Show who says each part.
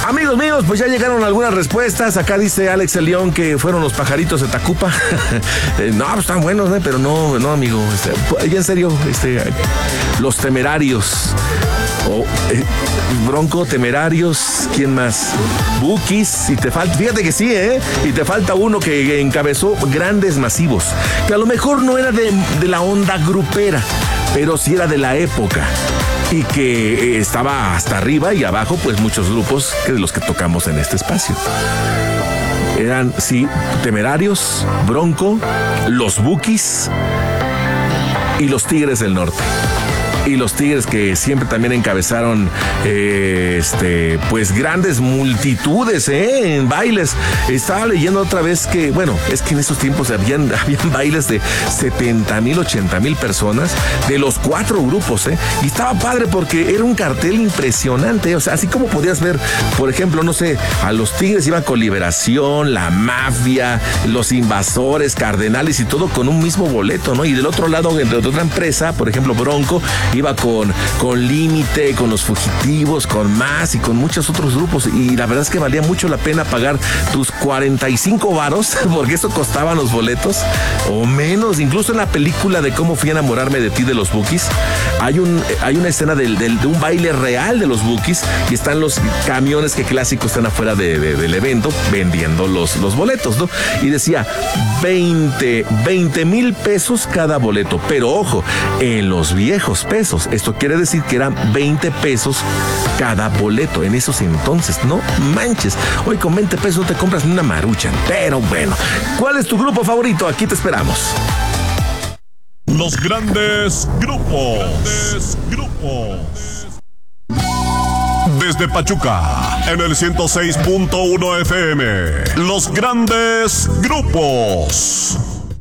Speaker 1: Amigos míos, pues ya llegaron algunas respuestas. Acá dice Alex el León que fueron los pajaritos de Tacupa. No, pues están buenos, pero no, amigo. Ya en serio, los Temerarios. Bronco, Temerarios, ¿quién más? Bukis, y te falta, fíjate que sí, y te falta uno que encabezó Grandes Masivos, que a lo mejor no era de la onda grupera, pero sí era de la época, y que estaba hasta arriba y abajo, pues muchos grupos de los que tocamos en este espacio. Eran, sí, Temerarios, Bronco, los Bukis y los Tigres del Norte. Y los Tigres que siempre también encabezaron pues grandes multitudes en bailes. Estaba leyendo otra vez que, bueno, es que en esos tiempos habían bailes de 70,000, 80,000 personas de los 4 grupos, y estaba padre porque era un cartel impresionante. O sea, así como podías ver, por ejemplo, no sé, a los Tigres iban con Liberación, La Mafia, Los Invasores, Cardenales y todo con un mismo boleto, ¿no? Y del otro lado, de otra empresa, por ejemplo, Bronco, iba con Límite, con Los Fugitivos, con Más y con muchos otros grupos, y la verdad es que valía mucho la pena pagar tus 45 varos, porque eso costaban los boletos, o menos. Incluso en la película de Cómo fui a enamorarme de ti de los Bukis, hay una escena de un baile real de los Bukis, y están los camiones que clásicos están afuera del evento vendiendo los boletos, ¿no? Y decía 20,000 pesos cada boleto, pero ojo, en los viejos pesos. Esto quiere decir que eran 20 pesos cada boleto en esos entonces. No manches. Hoy con 20 pesos no te compras ni una Maruchan. Pero bueno, ¿cuál es tu grupo favorito? Aquí te esperamos.
Speaker 2: Los grandes grupos. Desde Pachuca, en el 106.1 FM. Los grandes grupos.